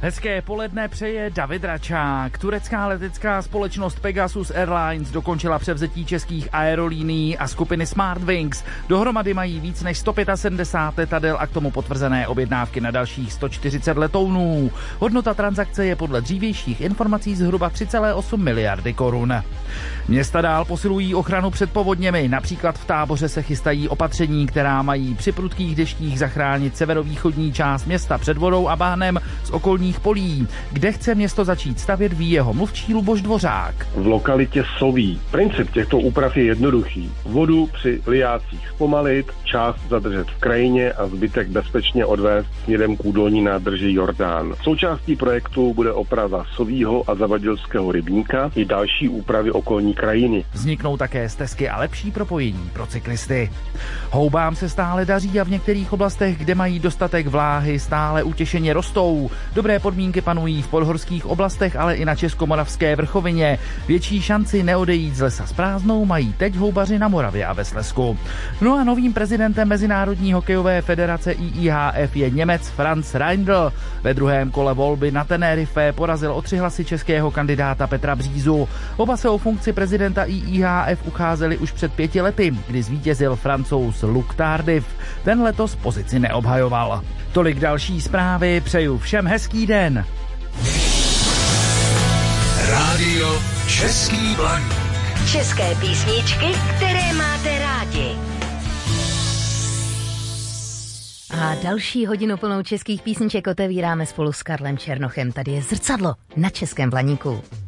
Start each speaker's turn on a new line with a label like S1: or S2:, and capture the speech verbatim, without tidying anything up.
S1: Hezké poledne přeje David Račák. Turecká letecká společnost Pegasus Airlines dokončila převzetí českých aerolínií a skupiny Smartwings. Dohromady mají víc než sto sedmdesát pět letadel a k tomu potvrzené objednávky na dalších sto čtyřicet letounů. Hodnota transakce je podle dřívějších informací zhruba tři celé osm miliardy korun. Města dál posilují ochranu před povodněmi. Například v Táboře se chystají opatření, která mají při prudkých deštích zachránit severovýchodní část města před vodou a bahnem z okolních polí. Kde chce město začít stavět, ví jeho mluvčí Luboš Dvořák.
S2: V lokalitě Soví. Princip těchto úprav je jednoduchý. Vodu při lijácích zpomalit, část zadržet v krajině a zbytek bezpečně odvést směrem k údolní nádrži Jordán. Součástí projektu bude oprava Sovího a Zavadilského rybníka i další úpravy okolní krajiny.
S1: Vzniknou také stezky a lepší propojení pro cyklisty. Houbám se stále daří a v některých oblastech, kde mají dostatek vláhy, stále utěšeně rostou. Dobré podmínky panují v podhorských oblastech, ale i na Českomoravské vrchovině. Větší šanci neodejít z lesa s prázdnou mají teď houbaři na Moravě a ve Slezsku. No a novým prezidentem Mezinárodní hokejové federace I I H F je Němec Franz Reindl. Ve druhém kole volby na Tenerife porazil o tři hlasy českého kandidáta Petra Břízu. Oba se o funkci prezidenta I I H F ucházeli už před pěti lety, kdy zvítězil Francouz Luc Tardif. Ten letos pozici neobhajoval. Tolik další zprávy, přeju všem hezký den.
S3: Rádio Český Blaník.
S4: České písničky, které máte rádi. A další hodinu plnou českých písniček otevíráme spolu s Karlem Černochem. Tady je Zrcadlo na Českém Blaníku.